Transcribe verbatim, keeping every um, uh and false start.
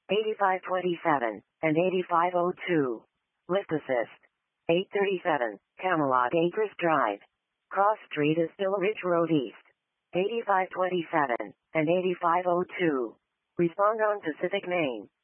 eighty-five twenty-seven, and eighty-five oh two. Lift assist. eight thirty-seven, Camelot Acres Drive. Cross Street is Still Ridge Road East. eighty-five twenty-seven, and eighty-five oh two. Respond on Pacific Main.